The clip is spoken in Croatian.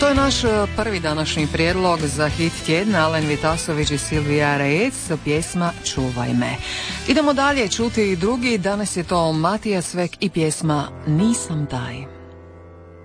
To je naš prvi današnji prijedlog za hit tjedna, Alen Vitasović i Silvija Rejec, pjesma Čuvaj me. Idemo dalje čuti i drugi, danas je to Matija Svek i pjesma Nisam taj.